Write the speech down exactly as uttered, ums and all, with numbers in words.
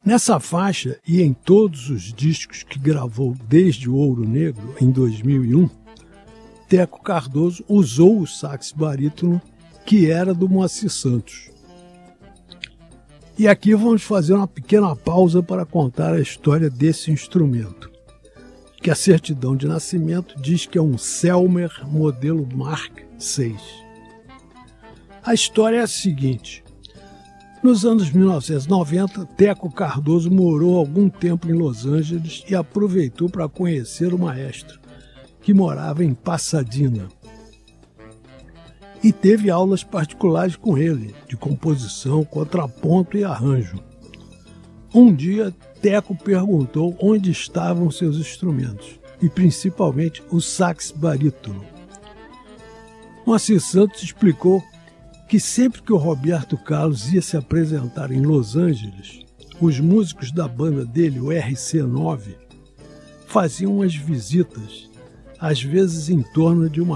Nessa faixa e em todos os discos que gravou desde o Ouro Negro, em dois mil e um, Teco Cardoso usou o sax barítono que era do Moacir Santos. E aqui vamos fazer uma pequena pausa para contar a história desse instrumento, que a certidão de nascimento diz que é um Selmer modelo Mark seis. A história é a seguinte: nos anos mil novecentos e noventa, Teco Cardoso morou algum tempo em Los Angeles e aproveitou para conhecer o maestro, que morava em Pasadena. E teve aulas particulares com ele, de composição, contraponto e arranjo. Um dia, Teco perguntou onde estavam seus instrumentos, e principalmente o sax barítono. Moacir Santos explicou que sempre que o Roberto Carlos ia se apresentar em Los Angeles, os músicos da banda dele, o R C nove, faziam umas visitas, às vezes em torno de uma